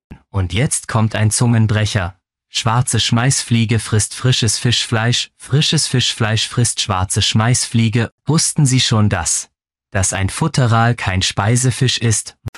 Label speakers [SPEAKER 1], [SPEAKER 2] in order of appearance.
[SPEAKER 1] Und jetzt kommt ein Zungenbrecher. Schwarze Schmeißfliege frisst frisches Fischfleisch frisst schwarze Schmeißfliege. Wussten Sie schon, dass ein Futteral kein Speisefisch ist?